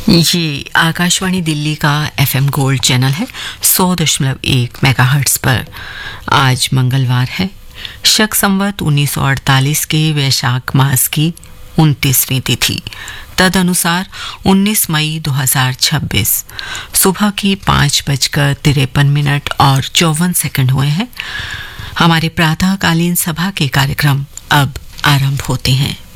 ये आकाशवाणी दिल्ली का FM gold channel है 100.1 मेगाहर्ट्ज पर। आज मंगलवार है, शक संवत 1948 के वैशाख मास की 29वीं तिथि, तदनुसार 19 मई 2026 सुबह की 5:53 और 54 सेकंड हुए हैं। हमारे प्रातःकालीन सभा के कार्यक्रम अब आरंभ होते हैं।